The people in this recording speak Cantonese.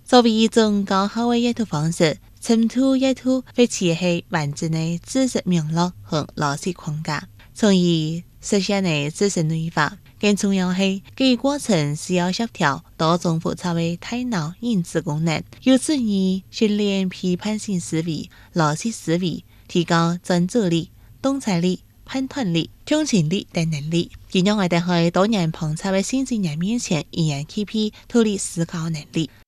作为一种高效的阅读方式，深度阅读会切合文字的知识脉络和逻辑框架，从而实现的知识内化。更重要是，这个过程需要协调多种复杂的大脑认知功能，有助于训练批判性思维、逻辑思维，提高专注力、洞察力、判断力、共情力等能力，并让我哋喺多人旁测嘅新鲜人面前，依然具备独立思考能力。